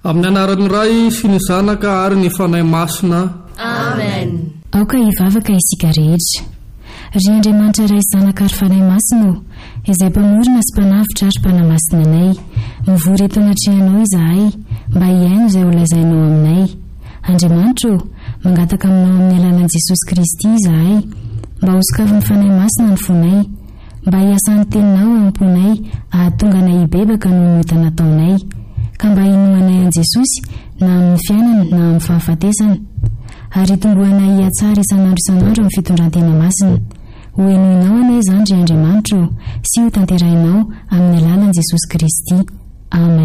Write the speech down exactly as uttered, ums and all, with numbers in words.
amin'ny anaran'ny ray sy ny zanaka ary ny fanahy masina. Amen. Aoka hivavaka isika rehetra. Ry Andriamanitra ray zanaka ary fanahy masina izay mpamorona sy mpanavitra ary mpanamasina anay, mivory eto anatrihanao izahay mba hiaino izay holazainao aminay. Andriamanitra, mangataka aminao amin'ny alalan'i Jesosy Kristy izahay mba hosokavin'ny fanahy masina ny fonay, mba hiasan'ny teninao amponay ahatonga anay hibebaka noho ny ota nataonay, ka mba hinoanay an Jesosy na amin'ny fiainana na amin'ny fahafatesana, ary tomboanay hiatsara isan'andro isan'andro amin'ny fitondrantena masina. Ho hinoinao anay izany ry Andriamanitra sy ho tanterahinao amin'ny alalan'i Jesosy Kristy. Amen.